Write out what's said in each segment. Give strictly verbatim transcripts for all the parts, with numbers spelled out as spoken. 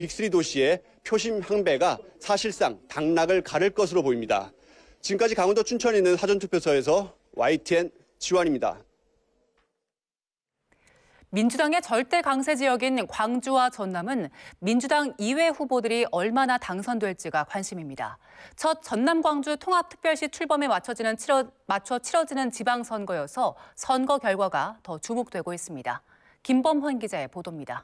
빅쓰리 도시의 표심 향배가 사실상 당락을 가를 것으로 보입니다. 지금까지 강원도 춘천에 있는 사전투표소에서 와이티엔 지환입니다. 민주당의 절대 강세 지역인 광주와 전남은 민주당 이외 후보들이 얼마나 당선될지가 관심입니다. 첫 전남 광주 통합특별시 출범에 맞춰지는 치러, 맞춰 치러지는 지방선거여서 선거 결과가 더 주목되고 있습니다. 김범헌 기자의 보도입니다.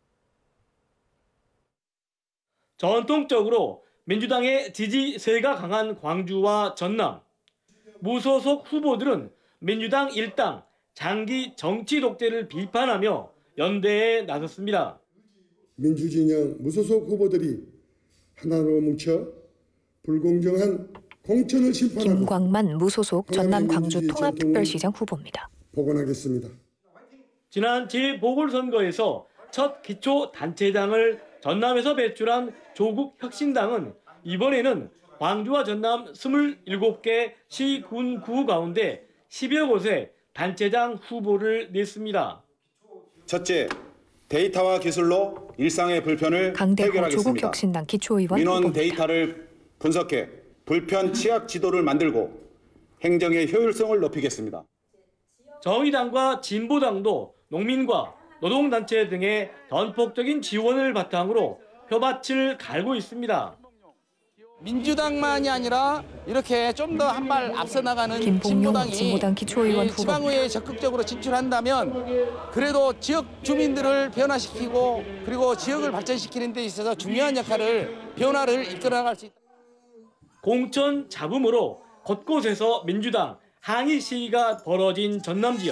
전통적으로 민주당의 지지세가 강한 광주와 전남. 무소속 후보들은 민주당 일당 장기 정치 독재를 비판하며 연대에 나섰습니다. 민주진영 무소속 후보들이 하나로 뭉쳐 불공정한 공천을 심판하고 김광만 무소속 전남 광주 통합특별시장 후보입니다. 복원하겠습니다. 지난 재보궐선거에서 첫 기초단체장을 전남에서 배출한 조국혁신당은 이번에는 광주와 전남 이십칠 개 시, 군, 구 가운데 십여 곳에 단체장 후보를 냈습니다. 첫째, 데이터와 기술로 일상의 불편을 강대호 해결하겠습니다. 조국혁신당 기초의원 민원 후보입니다. 데이터를 분석해 불편 취약 지도를 만들고 행정의 효율성을 높이겠습니다. 정의당과 진보당도 농민과 노동단체 등의 전폭적인 지원을 바탕으로 표밭을 갈고 있습니다. 민주당만이 아니라 이렇게 좀 더 한 발 앞서 나가는 진보당이 진보당이 기초의원 지방의회에 적극적으로 진출한다면 그래도 지역 주민들을 변화시키고 그리고 지역을 발전시키는 데 있어서 중요한 역할을 변화를 이끌어나갈 수 있다. 공천 잡음으로 곳곳에서 민주당 항의 시위가 벌어진 전남 지역.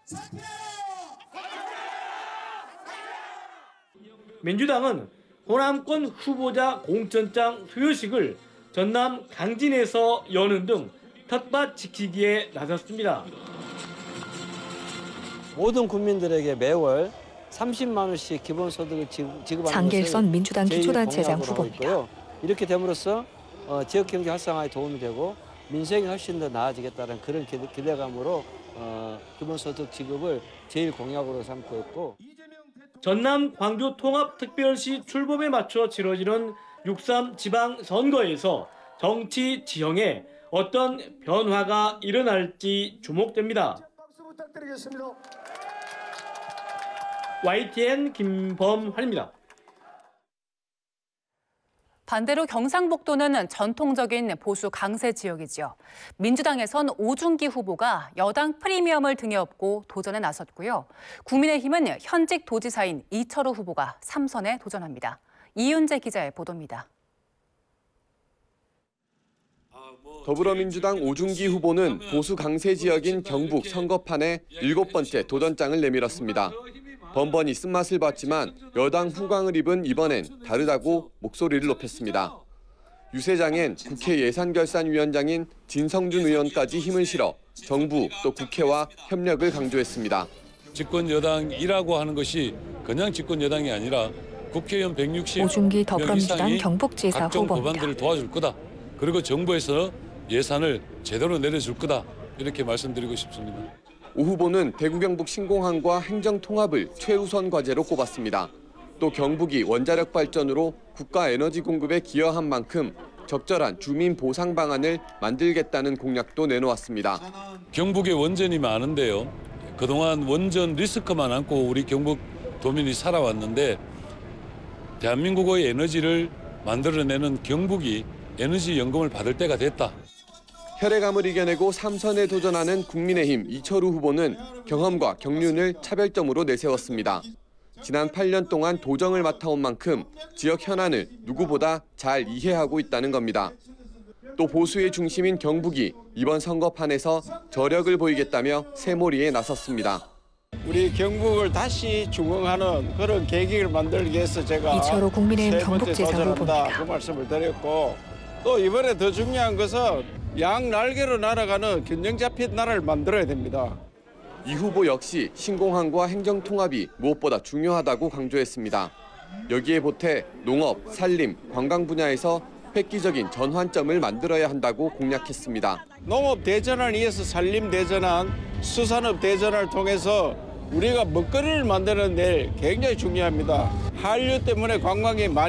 민주당은 호남권 후보자 공천장 수여식을 전남 강진에서 여는 등 텃밭 지키기에 나섰습니다. 모든 국민들에게 매월 삼십만 원씩 기본소득을 지급하는 장길선 민주당 기초단체장 후보입니다. 있고요. 이렇게 됨으로써 어, 지역경제 활성화에 도움이 되고 민생이 훨씬 더 나아지겠다는 그런 기대, 기대감으로 어, 기본소득 지급을 제일 공약으로 삼고 있고. 전남 광주 통합특별시 출범에 맞춰 치러지는 육삼 지방선거에서 정치 지형에 어떤 변화가 일어날지 주목됩니다. 박수 부탁드리겠습니다. 와이티엔 김범환입니다. 반대로 경상북도는 전통적인 보수 강세 지역이죠. 민주당에선 오중기 후보가 여당 프리미엄을 등에 업고 도전에 나섰고요. 국민의힘은 현직 도지사인 이철우 후보가 삼선에 도전합니다. 이윤재 기자의 보도입니다. 더불어민주당 오중기 후보는 보수 강세 지역인 경북 선거판에 일곱 번째 도전장을 내밀었습니다. 번번이 쓴맛을 봤지만 여당 후광을 입은 이번엔 다르다고 목소리를 높였습니다. 유세장엔 국회 예산결산위원장인 진성준 의원까지 힘을 실어 정부 또 국회와 협력을 강조했습니다. 집권 여당이라고 하는 것이 그냥 집권 여당이 아니라 국회의원 백육십 오중기 더불어민주당 경북지사 각종 후보입니다. 법안들을 도와줄 거다. 그리고 정부에서 예산을 제대로 내려줄 거다. 이렇게 말씀드리고 싶습니다. 오 후보는 대구 경북 신공항과 행정통합을 최우선 과제로 꼽았습니다. 또 경북이 원자력 발전으로 국가 에너지 공급에 기여한 만큼 적절한 주민 보상 방안을 만들겠다는 공약도 내놓았습니다. 경북에 원전이 많은데요. 그동안 원전 리스크만 안고 우리 경북 도민이 살아왔는데 대한민국의 에너지를 만들어내는 경북이 에너지 연금을 받을 때가 됐다. 혈액암을 이겨내고 삼선에 도전하는 국민의힘 이철우 후보는 경험과 경륜을 차별점으로 내세웠습니다. 지난 팔 년 동안 도정을 맡아온 만큼 지역 현안을 누구보다 잘 이해하고 있다는 겁니다. 또 보수의 중심인 경북이 이번 선거판에서 저력을 보이겠다며 새몰이에 나섰습니다. 우리 경북을 다시 중흥하는 그런 계기를 만들기 위해서 제가 이철우 국민의힘 경북지사 후보입니다. 그 말씀을 드렸고 또 이번에 더 중요한 것은 양 날개로 날아가는 균형 잡힌 나라를 만들어야 됩니다. 이 후보 역시 신공항과 행정통합이 무엇보다 중요하다고 강조했습니다. 여기에 보태 농업, 산림, 관광 분야에서 획기적인 전환점을 만들어야 한다고 공약했습니다. 농업 대전환을 위해서 산림 대전환, 수산업 대전환을 통해서 우리가 먹거리를 만드는 데 굉장히 중요합니다. 한류 때문에 관광이 많이